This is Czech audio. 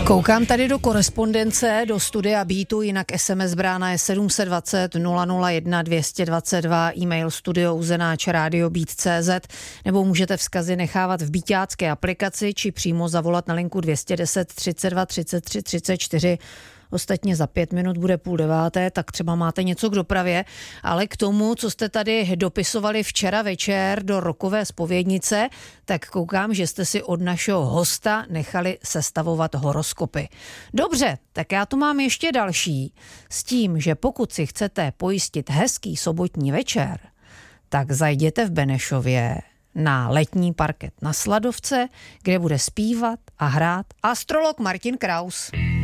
Koukám tady do korespondence, do studia Beatu, jinak SMS brána je 720 001 222, e-mail studio@radiobeat.cz, nebo můžete vzkazy nechávat v beatácké aplikaci, či přímo zavolat na linku 210 32 33 34. Ostatně za 5 minut bude 8:30, tak třeba máte něco k dopravě, ale k tomu, co jste tady dopisovali včera večer do rockové zpovědnice, tak koukám, že jste si od našeho hosta nechali sestavovat horoskopy. Dobře, tak já tu mám ještě další, s tím, že pokud si chcete pojistit hezký sobotní večer, tak zajděte v Benešově na letní parket na Sladovce, kde bude zpívat a hrát astrolog Martin Kraus.